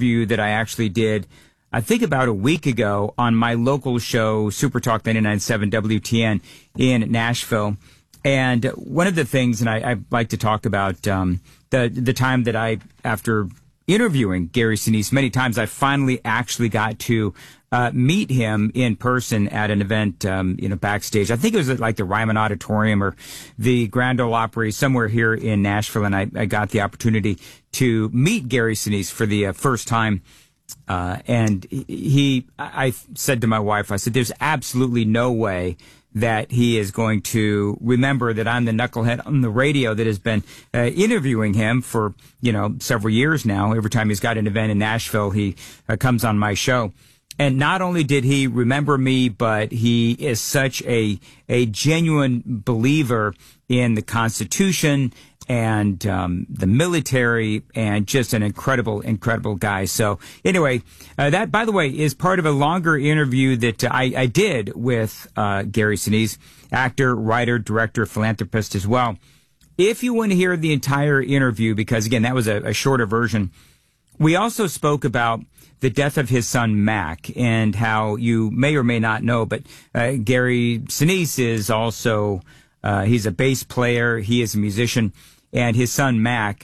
interview that I actually did, I think about a week ago on my local show, Super Talk 99.7 WTN in Nashville. And one of the things, and I like to talk about the time that after interviewing Gary Sinise many times, I finally actually got to meet him in person at an event, backstage. I think it was at like the Ryman Auditorium or the Grand Ole Opry, somewhere here in Nashville. And I got the opportunity to meet Gary Sinise for the first time. And I said to my wife, I said, there's absolutely no way that he is going to remember that I'm the knucklehead on the radio that has been interviewing him for, several years now. Every time he's got an event in Nashville, he comes on my show. And not only did he remember me, but he is such a genuine believer in the Constitution and the military, and just an incredible guy. So anyway, that, by the way, is part of a longer interview that I did with Gary Sinise, actor, writer, director, philanthropist as well. If you want to hear the entire interview, because again, that was a shorter version, we also spoke about the death of his son, Mac, and how you may or may not know, but Gary Sinise is also, he's a bass player, he is a musician, and his son, Mac,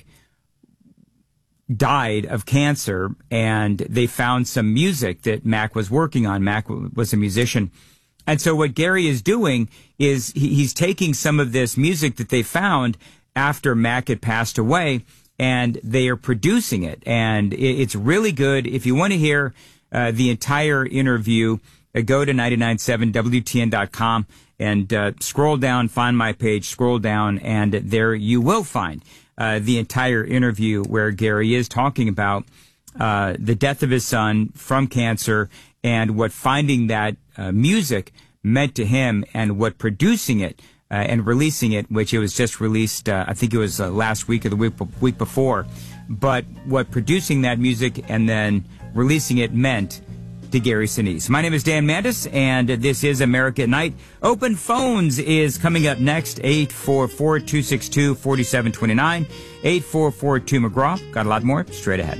died of cancer, and they found some music that Mac was working on. Mac was a musician. And so what Gary is doing is he's taking some of this music that they found after Mac had passed away, and they are producing it. And it's really good. If you want to hear the entire interview, go to 997WTN.com and scroll down, find my page, scroll down, and there you will find the entire interview where Gary is talking about the death of his son from cancer and what finding that music meant to him, and what producing it and releasing it, which it was just released, I think it was last week or the week before, but what producing that music and then releasing it meant to Gary Sinise. My name is Dan Mandis, and this is America at Night. Open Phones is coming up next, 844-262-4729, 844-2-McGraw. Got a lot more straight ahead.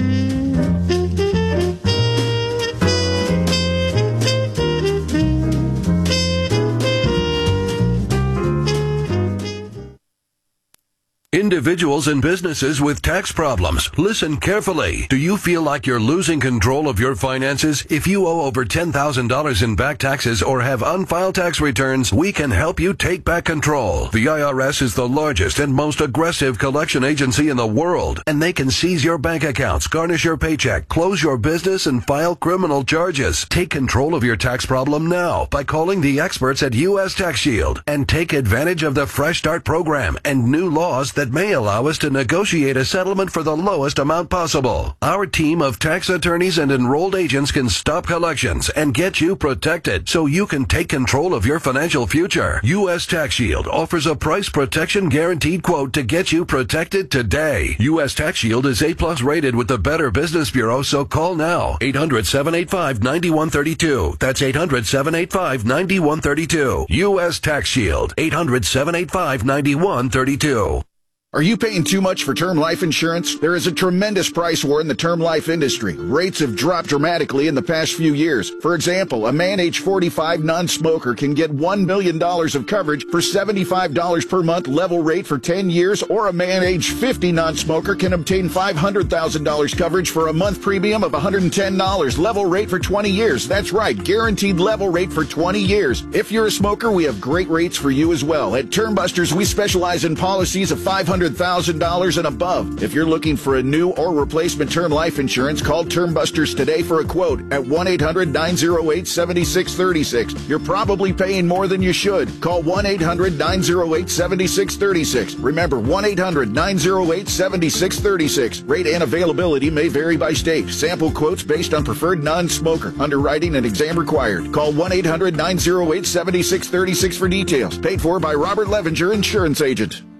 Individuals and businesses with tax problems, listen carefully. Do you feel like you're losing control of your finances? If you owe over $10,000 in back taxes or have unfiled tax returns, we can help you take back control. The IRS is the largest and most aggressive collection agency in the world, and they can seize your bank accounts, garnish your paycheck, close your business, and file criminal charges. Take control of your tax problem now by calling the experts at U.S. Tax Shield, and take advantage of the Fresh Start program and new laws that may allow us to negotiate a settlement for the lowest amount possible. Our team of tax attorneys and enrolled agents can stop collections and get you protected so you can take control of your financial future. U.S. Tax Shield offers a price protection guaranteed quote to get you protected today. U.S. Tax Shield is A+ rated with the Better Business Bureau, so call now. 800-785-9132. That's 800-785-9132. U.S. Tax Shield. 800-785-9132. Are you paying too much for term life insurance? There is a tremendous price war in the term life industry. Rates have dropped dramatically in the past few years. For example, a man age 45 non-smoker can get $1 million of coverage for $75 per month level rate for 10 years, or a man age 50 non-smoker can obtain $500,000 coverage for a month premium of $110 level rate for 20 years. That's right, guaranteed level rate for 20 years. If you're a smoker, we have great rates for you as well. At Term Busters, we specialize in policies of $500,000 and above. If you're looking for a new or replacement term life insurance, call Term Busters today for a quote at 1-800-908-7636. You're probably paying more than you should. Call 1-800-908-7636. Remember, 1-800-908-7636. Rate and availability may vary by state. Sample quotes based on preferred non-smoker. Underwriting and exam required. Call 1-800-908-7636 for details. Paid for by Robert Levenger, Insurance Agent.